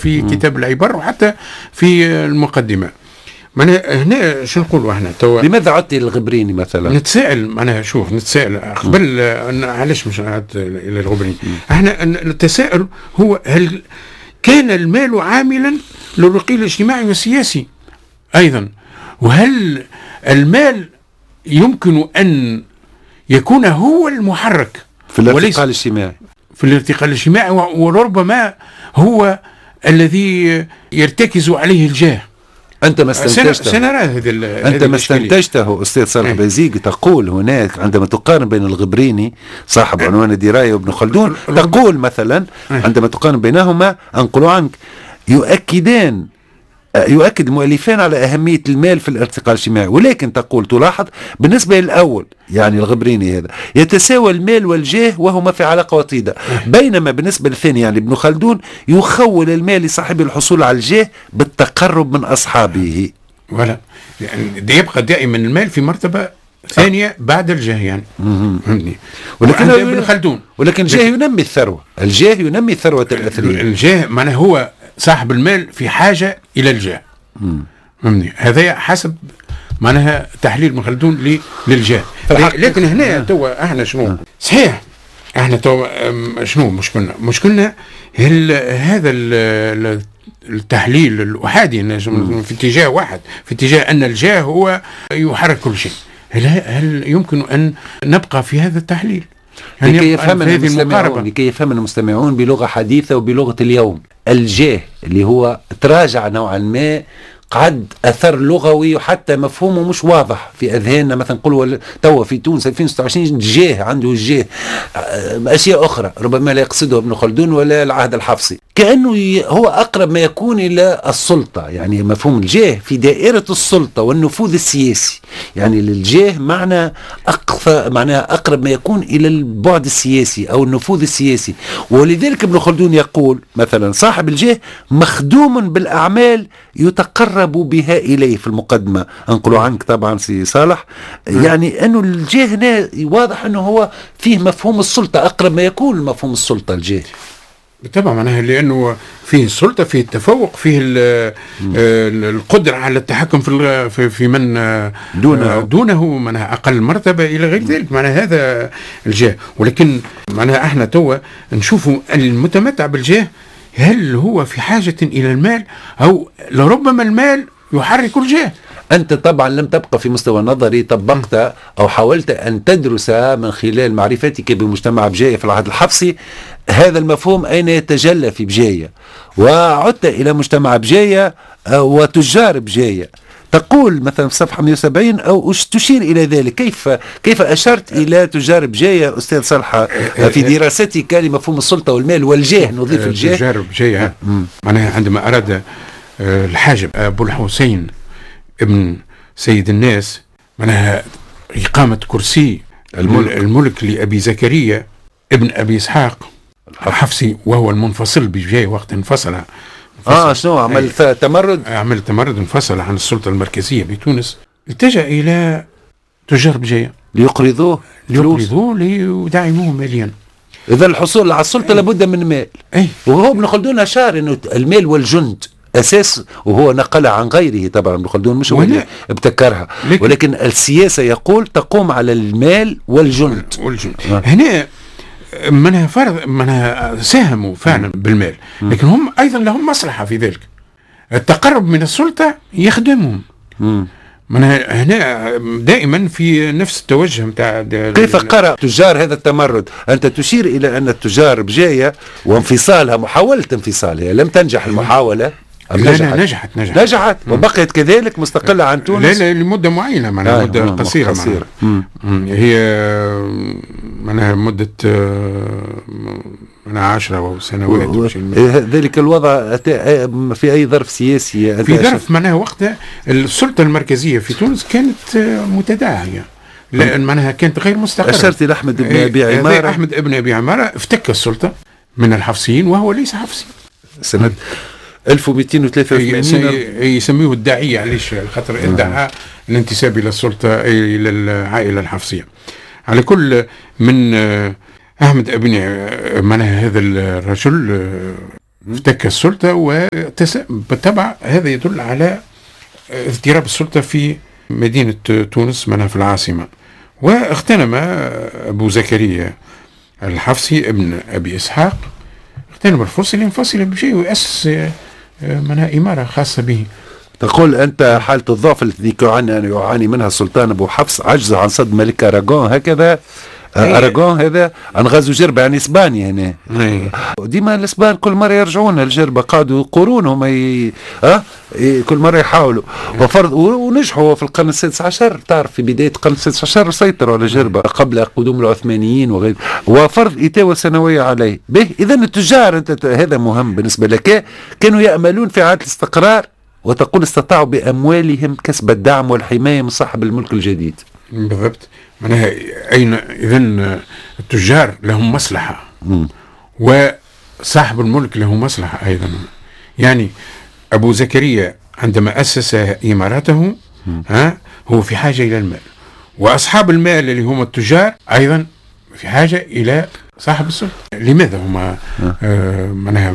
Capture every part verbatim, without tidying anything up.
في كتاب العبر وحتى في المقدمة. معناها هنا شو نقولوا احنا توا؟ لماذا عدت الغبريني مثلا؟ نتساءل معناها شوف نتساءل قبل علاش مش عدت الى الغبريني؟ احنا التساؤل هو هل كان المال عاملا للرقي الاجتماعي والسياسي ايضا؟ وهل المال يمكن ان يكون هو المحرك في الارتقاء الاجتماعي؟ في الارتقاء الاجتماعي، وربما هو الذي يرتكز عليه الجاه. أنت ما استنتجته سنرى هذا أنت ما استنتجته أستاذ صالح بازيغ. تقول هناك عندما تقارن بين الغبريني صاحب عنوان الدراية وابن خلدون، تقول مثلا عندما تقارن بينهما أنقل عنك يؤكدان يؤكد المؤلفان على أهمية المال في الارتقاء الاجتماعي، ولكن تقول تلاحظ بالنسبة للأول يعني الغبريني هذا يتساوى المال والجاه وهما في علاقة وطيدة، بينما بالنسبة للثاني يعني ابن خلدون يخول المال لصاحب الحصول على الجاه بالتقرب من أصحابه. ولا يعني يبقى دائما المال في مرتبة ثانية بعد الجاه يعني. ولكن ابن خلدون ولكن الجاه ينمي الثروة، الجاه ينمي الثروة الأثرية. الجاه معناه هو صاحب المال في حاجة إلى الجاه. فهمني؟ هذا حسب معناها تحليل ابن خلدون للجاه. لكن هنا توا احنا شنو؟ صحيح احنا توا شنو مشكلنا؟ مشكلنا هل هذا التحليل الأحادي في اتجاه واحد، في اتجاه أن الجاه هو يحرك كل شيء. هل هل يمكن أن نبقى في هذا التحليل؟ يعني لكي يفهم المستمعون لكي يفهم المستمعون بلغة حديثة وبلغة اليوم، الجاه اللي هو تراجع نوعا ما قد أثر لغوي وحتى مفهومه مش واضح في أذهاننا. مثلا نقول توا في تونس ألفين وستة وعشرين جاه عنده الجاه أشياء أخرى ربما لا يقصدها ابن خلدون ولا العهد الحفصي، كأنه هو أقرب ما يكون إلى السلطة. يعني مفهوم الجاه في دائرة السلطة والنفوذ السياسي، يعني للجاه معنى أقصى معناها أقرب ما يكون إلى البعد السياسي أو النفوذ السياسي. ولذلك ابن خلدون يقول مثلا صاحب الجاه مخدوم بالأعمال يتقرب بها إليه في المقدمة. أنقلوا عنك طبعا سي صالح، يعني أنه الجاه هنا واضح أنه هو فيه مفهوم السلطة، أقرب ما يكون مفهوم السلطة الجاه. طبعا معناها لأنه فيه السلطة، فيه التفوق، فيه القدرة على التحكم في في, في من دونه دونه معناها أقل مرتبة إلى غير ذلك. معناها هذا الجاه. ولكن معناها احنا توا نشوفوا المتمتع بالجاه هل هو في حاجة إلى المال أو لربما المال يحرك الجاه. أنت طبعا لم تبقى في مستوى نظري، طبقت أو حاولت أن تدرس من خلال معرفتك بمجتمع بجاية في العهد الحفصي هذا المفهوم أين يتجلى في بجاية، وعدت إلى مجتمع بجاية وتجار بجاية. تقول مثلا في صفحة مئة وسبعين أو تشير إلى ذلك، كيف كيف أشرت إلى تجار بجاية أستاذ صالح في دراستك لمفهوم السلطة والمال والجاه؟ نضيف الجاه. تجار بجاية معناها عندما أراد الحاجب أبو الحسين ابن سيد الناس معناها إقامة كرسي الملك, الملك لأبي زكريا ابن أبي إسحاق الحفصي وهو المنفصل بجاية وقت انفصل. اه شنو عمل تمرد؟ عمل تمرد، انفصل عن السلطة المركزية بتونس، اتجه إلى تجار بجاية ليقرضوه ليقرضوه ليدعموه ماليا. إذا الحصول على السلطة أي. لابد من مال. أي. وهو ابن خلدون أشار إنه المال والجند أساس، وهو نقل عن غيره طبعا. ابن خلدون مش هو اللي ابتكرها، ولكن السياسة يقول تقوم على المال والجند. والجند. آه. هنا منها فرض منها ساهموا فعلا بالمال، لكن هم أيضا لهم مصلحة في ذلك. التقرب من السلطة يخدمهم. منها هنا دائما في نفس التوجه متاع. كيف قرأ تجار هذا التمرد؟ أنت تشير إلى أن التجار بجاية وانفصالها، محاولة انفصالها لم تنجح المحاولة. لا نجحت. نجحت نجحت نجحت وبقيت كذلك مستقلة عن تونس. لا لا لمدة معينة، معناها آه مدة قصيرة, قصيرة. معناها. هي معناها مدة من عشرة سنوات و... ذلك الوضع في أي ظرف سياسي؟ في ظرف معناها وقتها السلطة المركزية في تونس كانت متداعية، لأن معناها كانت غير مستقرة. أشرت إلى أحمد بن أبي عمارة. أحمد بن أبي عمارة افتك السلطة من الحفصيين وهو ليس حفصي. سنة ألف ومئتين وثلاثة وثمانين يسميه الداعية، علاش خاطر ادعى الانتساب إلى السلطة إلى العائلة الحفصية. على كل من أحمد ابن معناها هذا الرجل افتك السلطة وبالطبع هذا يدل على اضطراب السلطة في مدينة تونس منها في العاصمة. واغتنم أبو زكريا الحفصي ابن أبي إسحاق اغتنم الفرصة لينفصل بشيء ويأسس منها إمارة خاصة به. تقول أنت حالة الضعف التي يعاني منها السلطان أبو حفص عجز عن صد ملك أراغون هكذا. أراغون هذا عن غزو جربة عن إسبانيا هنا. ديما الإسبان كل مرة يرجعون الجربة قعدوا قرون هم ي... أه؟ كل مرة يحاولوا وفرض ونجحوا في القرن السادس عشر. تعرف في بداية القرن السادس عشر سيطروا على جربة قبل قدوم العثمانيين وغير وفرض إتاوة سنوية عليه به. إذا التجار أنت هذا مهم بالنسبة لك كانوا يأملون في إعادة الاستقرار وتقول استطاعوا بأموالهم كسب الدعم والحماية من صاحب الملك الجديد. بالضبط. معناها أين إذن التجار لهم مصلحة م. وصاحب الملك له مصلحة أيضا. يعني أبو زكريا عندما أسس إماراته ها هو في حاجة إلى المال، وأصحاب المال اللي هم التجار أيضا في حاجة إلى صاحب السلطة. لماذا هم آه معناها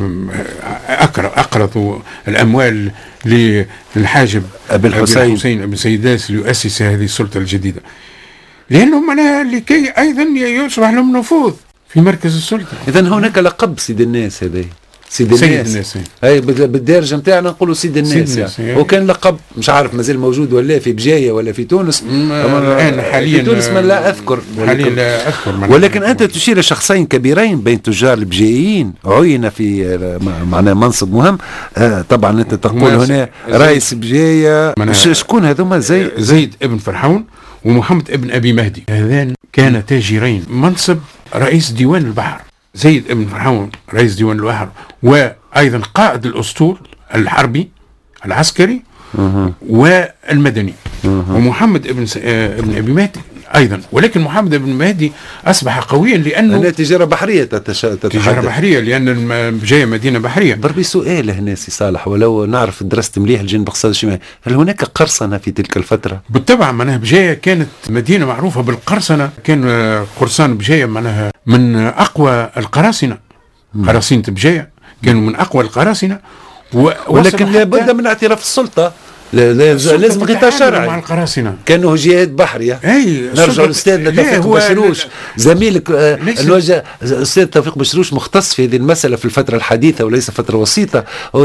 أقرضوا الأموال للحاجب أبي الحسين, الحسين أبي سيداس ليؤسس هذه السلطة الجديدة؟ لأنه معناها لكي أيضا يصبح لهم نفوذ في مركز السلطة. إذن هناك لقب سيد الناس هذا سيد الناس, سيد الناس. هاي بالدارجة نتاعنا نقولوا سيد الناس, سيد الناس يعني. وكان لقب مش عارف مازال موجود ولا في بجاية ولا في تونس الآن حاليا في تونس ما لا أذكر حاليا لا أذكر. ولكن أنت تشير شخصين كبيرين بين تجار البجايين عين في معنى منصب مهم. آه طبعا أنت تقول هنا رئيس بجاية شكون هذوما؟ زي زيد ابن فرحون ومحمد ابن أبي مهدي. هذان كان تاجرين منصب رئيس ديوان البحر. زيد ابن فرحون رئيس ديوان البحر وأيضا قائد الأسطول الحربي العسكري والمدني. ومحمد ابن ابن أبي مهدي أيضا. ولكن محمد ابن مهدي أصبح قويا لأنه تجارة بحرية تتحدث. تجارة بحرية لأن جاية مدينة بحرية. بربي سؤال هنا سي صالح ولو نعرف درست مليح الجنوب الاقتصادي الشمالي، هل هناك قرصنة في تلك الفترة؟ بالطبع معناها بجاية كانت مدينة معروفة بالقرصنة. كان قرصان بجاية معناها من أقوى القراصنة. قراصنة بجاية كانوا من أقوى القراصنة. ولكن لابد من اعتراف السلطة. لازم غطاء شرعي مع القراصنة. كانوا جهاد بحرية. اي نرجع للاستاذ توفيق بشروش زميلك الوجه الاستاذ توفيق بشروش مختص في هذه المسألة في الفترة الحديثة وليس فترة وسيطة.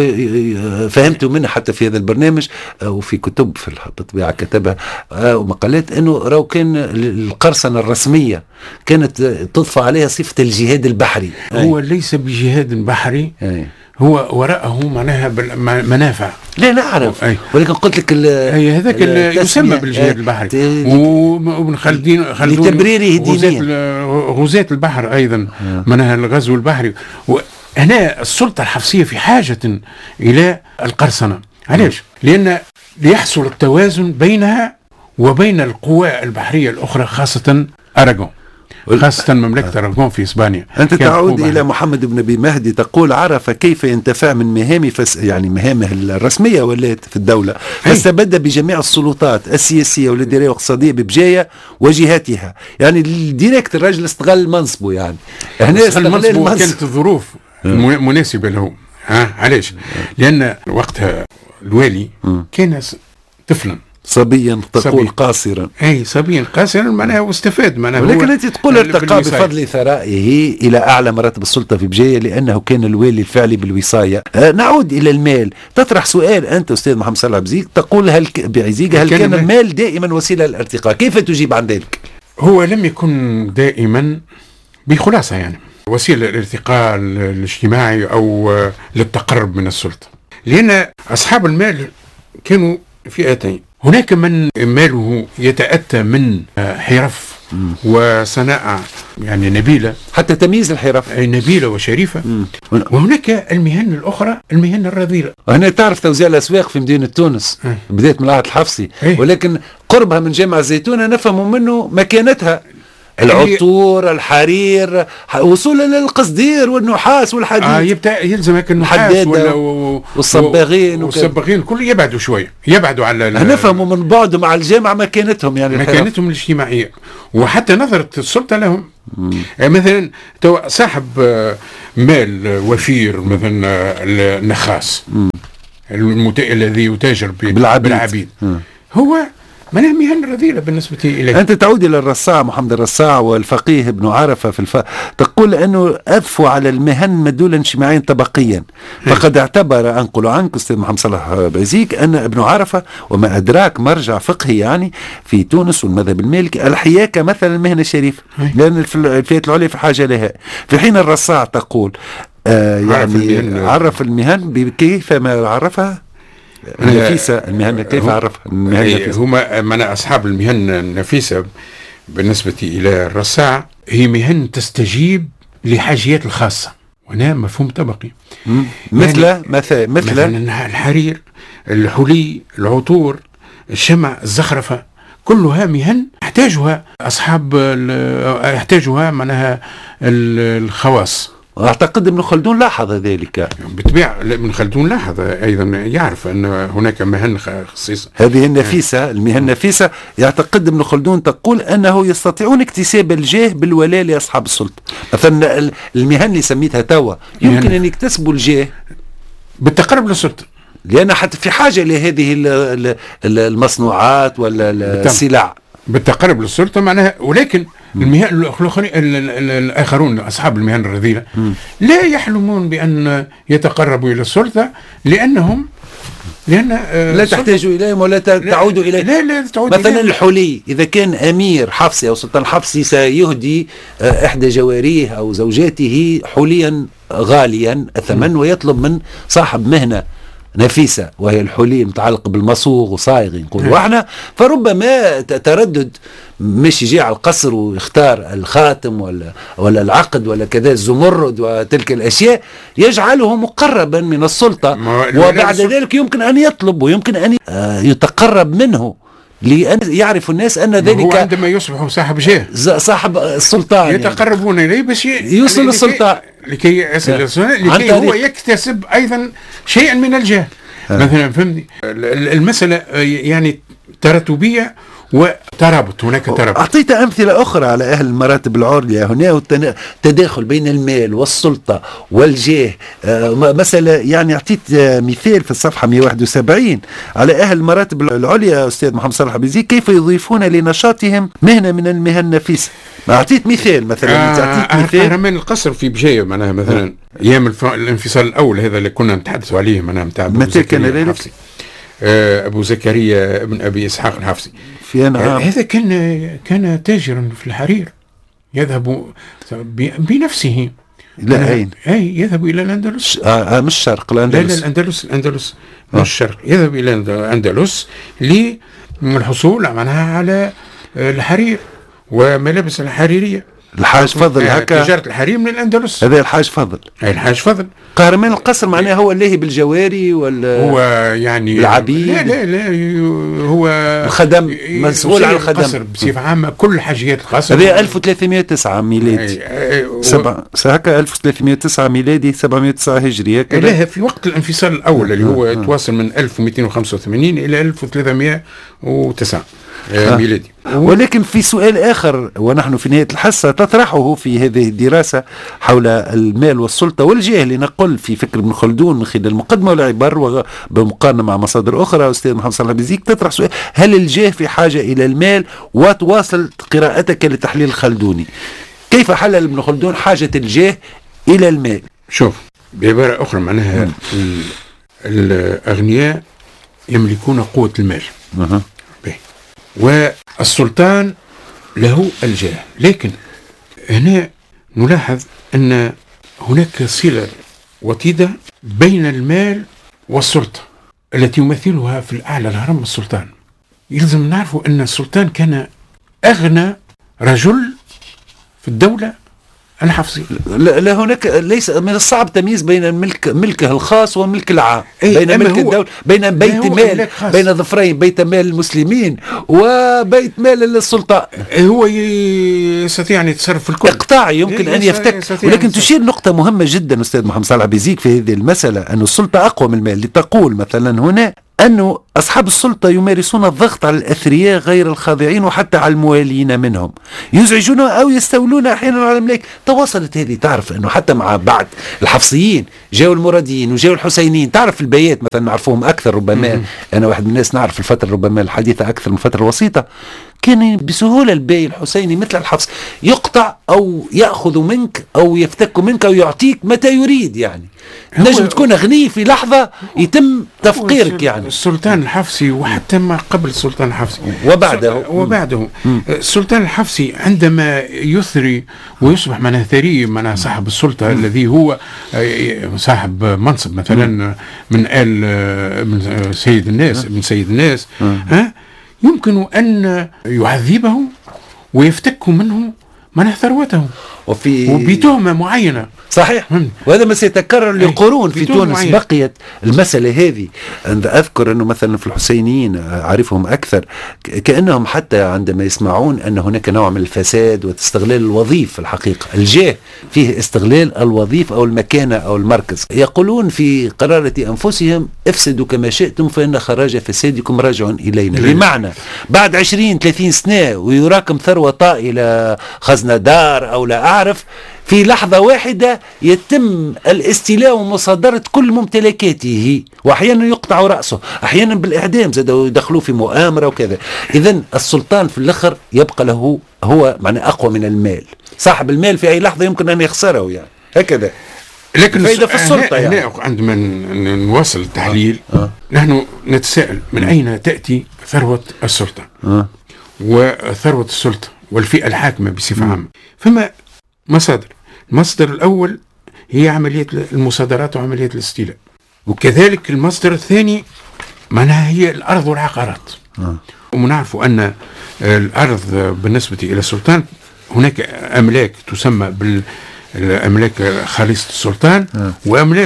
فهمت منه حتى في هذا البرنامج وفي كتب في الطبيعة كتبها ومقالات انه راهو كان القرصنة الرسمية كانت تضفى عليها صفة الجهاد البحري. هو أي. ليس بجهاد بحري. أي. هو وراءه معناها منافع. لا نعرف أي. ولكن قلت لك اي هذاك يسمى بالجهاد البحري وابن خلدين خلدون لتبريره دينيا غزاة البحر ايضا معناها الغزو البحري. وهنا السلطة الحفصية في حاجة الى القرصنة. علاش؟ لان ليحصل التوازن بينها وبين القوى البحرية الاخرى خاصة أراغون خاصة مملكة أراغون في إسبانيا. أنت تعود إلى محمد بن أبي مهدي تقول عرف كيف ينتفع من مهام فس يعني مهامه الرسمية ولات في الدولة فاستبد بجميع السلطات السياسية والإدارية والاقتصادية ببجاية وجهاتها. يعني الديريكت الرجل استغل منصبه. يعني هنا استغل منصبه كانت الظروف مناسبة له. ها علاش؟ لأن وقتها الوالي كان طفلا صبيا تقول قاصرا. اي صبيا قاصرا معناها واستفاد معناها. ولكن انت تقول ارتقى بفضل ثرائه الى اعلى مراتب السلطه في بجايه لانه كان الوالي الفعلي بالوصايه. آه نعود الى المال. تطرح سؤال انت استاذ محمد صالح بعزيق تقول هل بعزيق هل كان, كان المال دائما وسيله للارتقاء؟ كيف تجيب عن ذلك؟ هو لم يكن دائما بخلاصه يعني وسيله للارتقاء الاجتماعي او للتقرب من السلطه. لان اصحاب المال كانوا فئتين. هناك من ماله يتأتى من حرف وصناعة يعني نبيلة حتى تمييز الحرف أي نبيلة وشريفة. مم. وهناك المهن الأخرى المهن الرذيلة. هنا تعرف توزيع الأسواق في مدينة تونس أه. بداية من العهد الحفصي أه. ولكن قربها من جامع الزيتونة نفهم منه مكانتها العطور، الحرير، وصولا للقصدير والنحاس والحديد. آه يبدا يلزم هيك النحاس والصباغين والصباغين كل يبعدوا شويه، يبعدوا على نفهموا من بعد مع الجامعه مكانتهم، يعني مكانتهم الاجتماعيه وحتى نظره السلطه لهم. يعني مثلا صاحب مال وفير مثلا النخاس المت... الذي يتاجر بالعبيد, بالعبيد. هو معناها مهن رذيلة بالنسبة إليه. أنت تعود إلى الرصاع محمد الرصاع والفقيه ابن عرفة في الف... تقول أنه أضفوا على المهن مدولا اجتماعيا طبقيا، فقد اعتبر، أنقل عنك أستاذ محمد صلاح بازيك، أن ابن عرفة وما أدراك مرجع فقهي يعني في تونس والمذهب المالكي الحياكة مثلا المهنة الشريفة، لأن الفئات العليا في حاجة لها، في حين الرصاع تقول آه يعني عرف المهن بكيف ما عرفها النفيسة. المهن كيف عرفها المهن النفيسة؟ هما من أصحاب المهن النفيسة بالنسبة إلى الرصاع هي مهن تستجيب لحاجيات الخاصة، وهنا مفهوم طبقي. مثل يعني مثل مثلا الحرير، الحلي، العطور، الشمع، الزخرفة، كلها مهن يحتاجها أصحاب يحتاجها معناها الخواص. أعتقد ابن خلدون لاحظ ذلك. بالطبيعة ابن خلدون لاحظ أيضا، يعرف أن هناك مهن خصيصة. هذه النفيسة، المهن النفيسة، يعتقد ابن خلدون تقول أنه يستطيعون اكتساب الجاه بالولاء لأصحاب السلطة. مثلا المهن اللي سميتها توا يمكن أن يكتسبوا الجاه بالتقرب للسلطة، لأن حتى في حاجة لهذه المصنوعات ولا السلع بالتقرب للسلطة معناها. ولكن المهن الآخرون أصحاب المهن الرذيلة لا يحلمون بأن يتقربوا إلى السلطة، لأنهم لأن لا تحتاجوا إليهم ولا تعودوا إليهم. لا لا تعود مثلا إليهم. الحلي، إذا كان أمير حفصي أو سلطان حفصي سيهدي إحدى جواريه أو زوجاته حليا غاليا الثمن، ويطلب من صاحب مهنة نفيسة وهي الحلي متعلق بالمصوغ وصايغ نقولوا احنا، فربما تردد مش يجي على القصر ويختار الخاتم ولا ولا العقد ولا كذا الزمرد وتلك الاشياء يجعله مقربا من السلطة، وبعد ذلك يمكن ان يطلب ويمكن ان يتقرب منه، لأن يعرف الناس أن ذلك هو عندما يصبح صاحب جاه صاحب السلطان يتقربون إليه باش يوصل للسلطان، لكي يصل للسلطان لكي هو يكتسب أيضا شيئا من الجاه. مثلا فهمني المسألة يعني تراتبية وترابط، هناك ترابط. أعطيت أمثلة أخرى على أهل المراتب العليا، هنا التداخل بين المال والسلطة والجاه. مثلا يعني أعطيت مثال في الصفحة مئة وواحد وسبعين على أهل المراتب العليا أستاذ محمد صلاح بازيك كيف يضيفون لنشاطهم مهنة من المهن النفيسة. أعطيت مثال مثلا أعطيت مثال قهرمان القصر في بجاية معناها مثلا أيام الانفصال الأول هذا اللي كنا نتحدث عليه معناها نتاع متى كان ذلك؟ أبو زكريا ابن أبي إسحاق الحفصي في أنعام. هذا كان كان تاجرا في الحرير، يذهب بنفسه إلى أين؟ أي يذهب إلى الأندلس. آه مش الشرق، الأندلس. لا لا الأندلس الأندلس مش الشرق، يذهب إلى الأندلس للحصول معناها على الحرير وملابس الحريرية. الحاج فضل هكا تجارة الحرير من الأندلس. هذا الحاج فضل. أي الحاج فضل. قهرمان القصر معناه هو اللي بالجواري ولا هو يعني العبيد؟ لا لا لا هو الخدم، مسؤول عن الخدم. القصر بصفة عامة كل حاجيات القصر. هذا ألف وثلاثمئة وتسعة ميلادي. سبعة هكا ألف وثلاثمئة وتسعة ميلادي سبعمئة وتسعة هجري هكا. لا في وقت الانفصال الأول اللي هو يتواصل من ألف ومئتين وخمسة وثمانين إلى ألف وثلاثمئة وتسعة آه. ميلادي. ولكن في سؤال آخر ونحن في نهاية الحصة تطرحه في هذه الدراسة حول المال والسلطة والجاه، لنقل في فكر ابن خلدون من خلال المقدمة والعبر وبمقارنة مع مصادر أخرى. أستاذ محمد صلاح بازيك تطرح سؤال: هل الجاه في حاجة إلى المال؟ وتواصل قراءتك لتحليل الخلدوني، كيف حلل ابن خلدون حاجة الجاه إلى المال؟ شوف بعبارة أخرى معناها الأغنياء يملكون قوة المال أه. والسلطان له الجاه، لكن هنا نلاحظ أن هناك صلة وطيدة بين المال والسلطة التي يمثلها في الأعلى الهرم السلطان. يلزم نعرف أن السلطان كان أغنى رجل في الدولة الحفصي. لا, لا هناك ليس من الصعب تمييز بين الملك ملكه الخاص وملك العام، بين ملك الدولة، بين بيت مال، بين ظفرين، بيت مال المسلمين وبيت مال السلطان. هو يستطيع أن يتصرف في الكل، إقطاعي يمكن أن يفتك. ولكن تشير نقطة مهمة جدا أستاذ محمد صالح بيزيك في هذه المسألة، أن السلطة أقوى من المال. لتقول مثلا هنا أن أصحاب السلطة يمارسون الضغط على الأثرياء غير الخاضعين وحتى على الموالين منهم، يزعجون أو يستولون أحيانا على الملاك. تواصلت هذه، تعرف أنه حتى مع بعض الحفصيين جاءوا المراديين وجاءوا الحسينيين، تعرف البيات مثلا نعرفوهم أكثر ربما، أنا واحد من الناس نعرف الفترة ربما الحديثة أكثر من الفترة الوسيطة، كان بسهولة الباي الحسيني مثل الحفص يقطع أو يأخذ منك أو يفتك منك أو يعطيك متى يريد، يعني نجم تكون غني في لحظة يتم تفقيرك. يعني السلطان الحفصي وحتى ما قبل السلطان الحفصي وبعده وبعده السلطان الحفصي عندما يثري ويصبح معناه ثري، معناه صاحب السلطة مم. الذي هو صاحب منصب مثلا مم. من آل من سيد الناس مم. من سيد الناس مم. ها يمكن أن يعذبه ويفتك منه منه ثروته وفي وبتهمة معينة. صحيح، وهذا ما سيتكرر لقرون في تونس معين. بقيت المسألة هذه. أذكر أنه مثلا في الحسينيين أعرفهم أكثر، كأنهم حتى عندما يسمعون أن هناك نوع من الفساد واستغلال الوظيف، في الحقيقة الجاه فيه استغلال الوظيف أو المكانة أو المركز، يقولون في قرارة أنفسهم افسدوا كما شئتم فإن خراج فسادكم راجع إلينا. بمعنى بعد عشرين ثلاثين سنة ويراكم ثروة طائلة، خزنة دار أو لا أعرف، في لحظة واحدة يتم الاستيلاء ومصادرة كل ممتلكاته، وأحيانا يقطع رأسه، أحيانا بالإعدام، زادوا يدخلوا في مؤامرة وكذا. إذن السلطان في الآخر يبقى له هو معنى أقوى من المال، صاحب المال في أي لحظة يمكن أن يخسره، يعني هكذا. لكن الفائدة في السلطة يعني. عندما نواصل التحليل آه. آه. نحن نتساءل من أين تأتي ثروة السلطة آه. وثروة السلطة والفئة الحاكمة بصفة عامة. فما مصادر. المصدر الأول هي عملية المصادرات وعملية الاستيلاء، وكذلك المصدر الثاني معناها هي الأرض والعقارات آه. ونعرف أن الأرض بالنسبة إلى السلطان هناك أملاك تسمى بالأملاك خالصة السلطان آه. وأملاك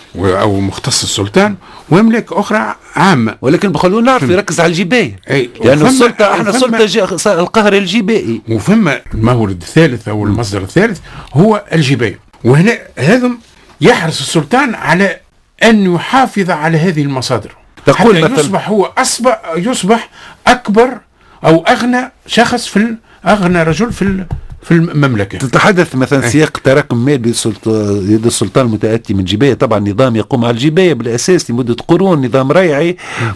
أو مختص السلطان وأملاك أخرى عامة. ولكن بخلونا نعرف يركز على الجباية، لأن يعني السلطة احنا السلطة القهر الجبائي، وفما المورد الثالث أو المصدر الثالث هو الجباية. وهنا هذا يحرص السلطان على أن يحافظ على هذه المصادر حتى يصبح هو أصبح يصبح أكبر أو أغنى شخص في أغنى رجل في في المملكة. تتحدث مثلا سياق تراكم مال بيد السلطان المتأتي من جباية، طبعا نظام يقوم على الجباية بالأساس لمدة قرون، نظام ريعي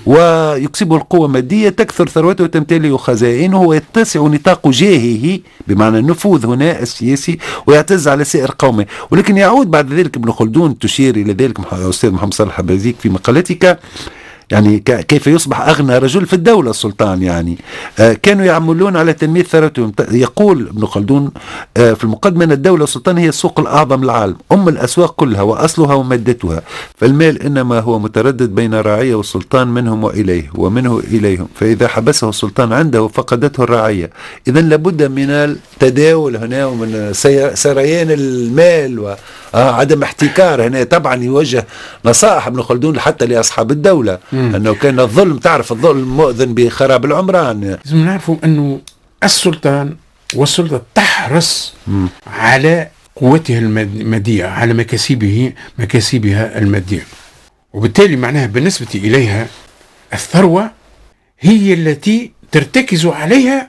ويكسبه القوة مادية، تكثر ثروته وتمتلئ خزائنه ويتسع نطاق جاهه بمعنى النفوذ هنا السياسي ويعتز على سائر قومه. ولكن يعود بعد ذلك ابن خلدون، تشير إلى ذلك أستاذ محمد صالح بازيك في مقالتك، يعني كيف يصبح أغنى رجل في الدولة السلطان. يعني آه كانوا يعملون على تنمية ثروتهم. يقول ابن خلدون آه في المقدمة أن الدولة السلطان هي السوق الأعظم للعالم، أم الأسواق كلها وأصلها ومادتها، فالمال إنما هو متردد بين الرعية والسلطان منهم وإليه ومنه إليهم، فإذا حبسه السلطان عنده فقدته الرعية. إذا لابد من التداول هنا ومن سريان المال وعدم احتكار. هنا طبعا يوجه نصائح ابن خلدون حتى لأصحاب الدولة مم. أنه كان الظلم، تعرف الظلم مؤذن بخراب العمران. لازم نعرفوا أنه السلطان والسلطة تحرص مم. على قوته المادية، على مكاسبه مكاسبها المادية، وبالتالي معناها بالنسبة إليها الثروة هي التي ترتكز عليها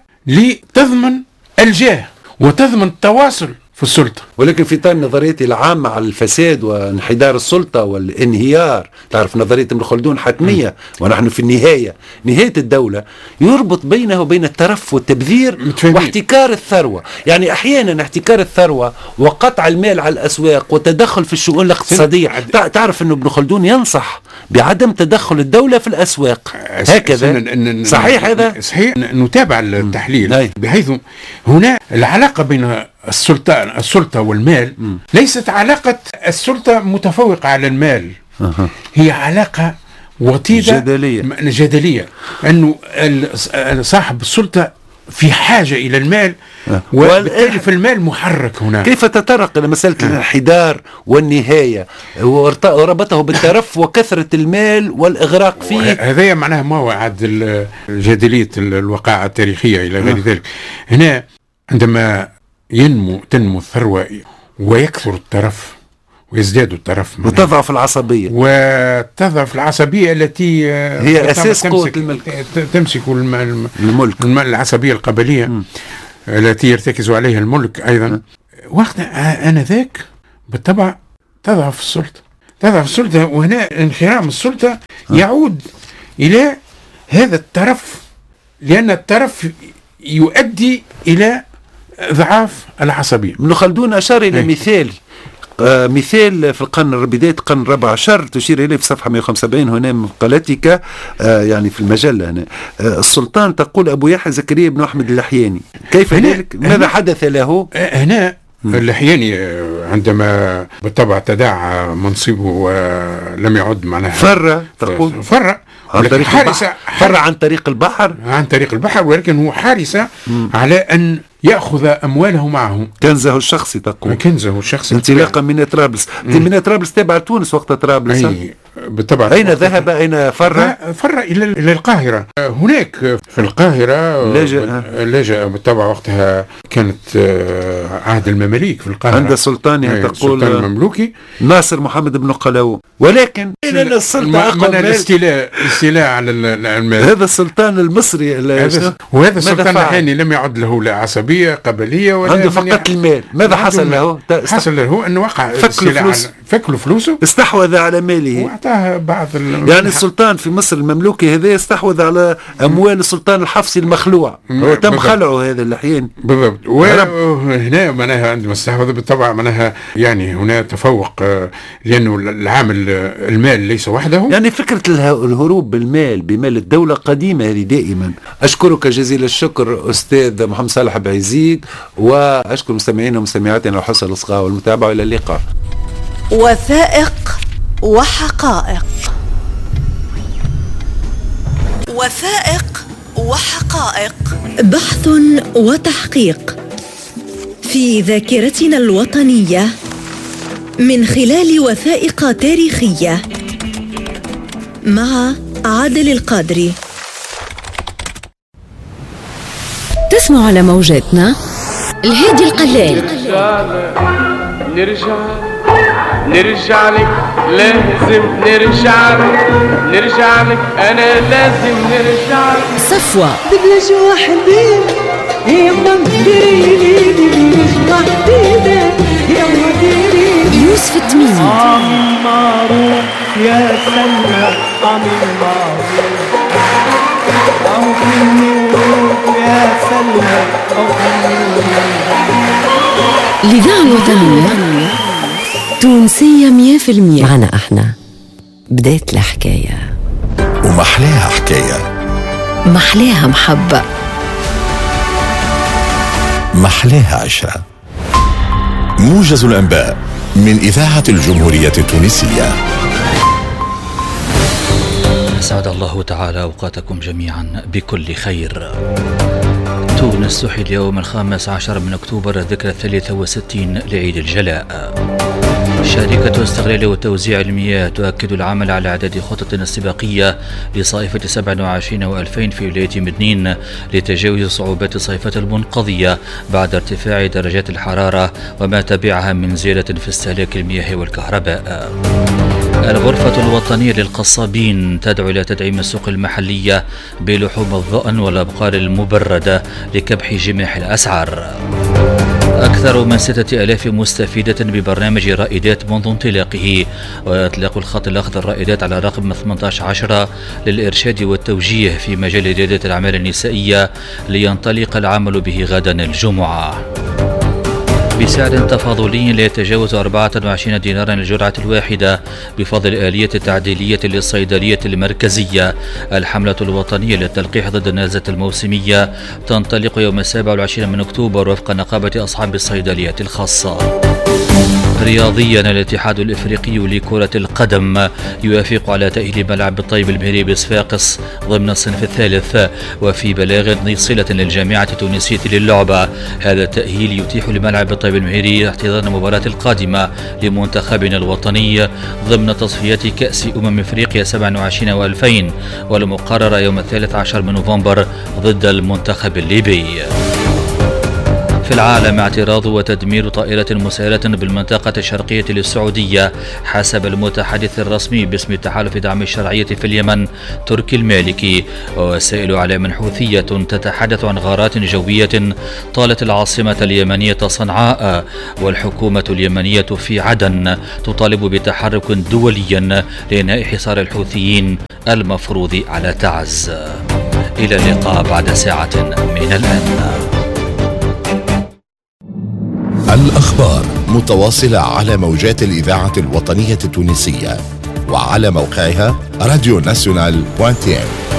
لتضمن الجاه وتضمن التواصل في السلطة. ولكن في طال نظريتي العامة على الفساد وانحدار السلطة والانهيار، تعرف نظرية ابن خلدون حتمية م. ونحن في النهاية نهاية الدولة يربط بينه وبين الترف والتبذير متفهمين. واحتكار الثروة. يعني أحيانا احتكار الثروة وقطع المال على الأسواق وتدخل في الشؤون الاقتصادية. تعرف أنه ابن خلدون ينصح بعدم تدخل الدولة في الأسواق هكذا. صحيح هذا؟ صحيح. نتابع التحليل بحيث هنا العلاقة بين السلطان السلطة والمال م. ليست علاقة السلطة متفوقة على المال أه. هي علاقة وطيدة جدلية جدلية أنه صاحب السلطة في حاجة إلى المال، وبالتالي فالمال محرك هنا. كيف تطرق إلى مسألة آه. الانحدار والنهاية وربطه بالترف وكثرة المال والإغراق فيه؟ هذا معناه ما هو عاد جدلية الوقائع التاريخية إلى غير آه. ذلك. هنا عندما ينمو تنمو الثروة ويكثر الترف ويزداد الترف وتضعف العصبية وتضعف العصبية التي هي أساس قوة الملك، تمسك الملك العصبية القبلية م. التي يرتكز عليها الملك أيضا م. وقت آنذاك بالطبع تضعف السلطة تضعف السلطة وهنا انخرام السلطة م. يعود إلى هذا الترف، لأن الترف يؤدي إلى ضعاف العصبية. ابن خلدون أشار إلى أي. مثال آه مثال في القرن بداية القرن الرابع عشر تشير إليه في صفحة مئة وخمسة وسبعين هنا من مقالتك آه يعني في المجلة هنا. آه السلطان تقول أبو يحيى زكريا بن أحمد اللحياني، كيف ذلك؟ ماذا حدث له؟ هنا اللحياني عندما بالطبع تداعى منصبه ولم يعد معناها فر تقول فر عن طريق البحر. فر عن طريق البحر عن طريق البحر ولكن هو حارس م. على أن يأخذ أمواله معه، كنزه الشخصي تقول كنزه الشخصي انطلاقا من طرابلس. من طرابلس تابع تونس وقت طرابلس بالطبع. أين ذهب؟ أين فر؟ فر إلى إلى القاهرة. هناك في القاهرة لجأ لجأ بالطبع وقتها كانت عهد المماليك في القاهرة عند سلطانها تقول السلطان المملوكي ناصر محمد بن قلاوون، ولكن إلى السلطة أقوى الاستيلاء الاستيلاء على المال. هذا السلطان المصري وهذا السلطان اللحياني لم يعد له لا عصبية قبلية ولا عنده فقط المال. ماذا حصل له؟ حصل له أنه وقع فك له فلوسه، استحوذ على ماله واعطاها بعض يعني السلطان في مصر المملوكي هذا استحوذ على أموال السلطان الحفصي المخلوع، هو تم خلعه هذا اللحيان بالضبط. وهنا معناها عندما استحوذ بالطبع معناها يعني هنا تفوق، لأنه العامل المال ليس وحده. يعني فكرة الهروب بالمال بمال الدولة قديمة هذه دائما. أشكرك جزيل الشكر أستاذ محمد صالح بعيزيد، وأشكر مستمعينا ومستمعاتنا على حسن الإصغاء والمتابعة، إلى اللقاء. وثائق وحقائق. وثائق وحقائق، بحث وتحقيق في ذاكرتنا الوطنية من خلال وثائق تاريخية مع عادل القادري. تسمع على موجاتنا الهادي القلال. نرجع نرجع لك، لازم نرجع لك، نرجع لك، أنا لازم نرجع لك. صفوة ببلاش وحدين يما ديري ببلاش وحدين يما ديري. يوسف التميمي عمارو يا سلمى عمارو عمارو يا سلمى الإذاعة الوطنية تونسية مية في المية. معنا احنا بداية الحكاية ومحلاها حكاية، محلاها محبة، محلاها عشرة. موجز الأنباء من إذاعة الجمهورية التونسية. أسعد الله تعالى أوقاتكم جميعا بكل خير. تونس تحيي اليوم الخامس عشر من أكتوبر الذكرى الثالثة والستين لعيد الجلاء. شركة استغلال وتوزيع المياه تؤكد العمل على إعداد خطط استباقية لصيفة سبعة وعشرين وألفين في ولاية مدنين لتجاوز صعوبات الصيفة المنقضية بعد ارتفاع درجات الحرارة وما تبعها من زيادة في استهلاك المياه والكهرباء. الغرفة الوطنية للقصابين تدعو إلى تدعيم السوق المحلية بلحوم الضأن والأبقار المبردة لكبح جماح الأسعار. أكثر من ستة آلاف مستفيدة ببرنامج رائدات منذ انطلاقه، وإطلاق الخط الأخضر رائدات على رقم ثمانية عشر للإرشاد والتوجيه في مجال ريادة الأعمال النسائية لينطلق العمل به غدا الجمعة بسعر تفاضلي لا يتجاوز أربعة وعشرين دينارا الجرعة الواحدة بفضل آلية التعديلية للصيدلية المركزية. الحملة الوطنية للتلقيح ضد النزلة الموسمية تنطلق يوم السابع والعشرين من أكتوبر وفق نقابة أصحاب الصيدليات الخاصة. رياضيا، الاتحاد الافريقي لكرة القدم يوافق على تأهيل ملعب الطيب المهري بصفاقس ضمن الصنف الثالث وفي بلاغ صلة للجامعة التونسية للعبة. هذا التأهيل يتيح لملعب الطيب المهري احتضان المباراة القادمة لمنتخبنا الوطني ضمن تصفيات كأس أمم افريقيا سبعة وعشرين وألفين والمقررة يوم الثالث عشر من نوفمبر ضد المنتخب الليبي. في العالم، اعتراض وتدمير طائرة مسيرة بالمنطقة الشرقية للسعودية حسب المتحدث الرسمي باسم تحالف دعم الشرعية في اليمن تركي المالكي. ووسائل إعلام حوثية تتحدث عن غارات جوية طالت العاصمة اليمنية صنعاء، والحكومة اليمنية في عدن تطالب بتحرك دولي لإنهاء حصار الحوثيين المفروض على تعز. إلى اللقاء بعد ساعة من الآن. الأخبار متواصلة على موجات الإذاعة الوطنية التونسية وعلى موقعها راديو ناسيونال دوت تي إم.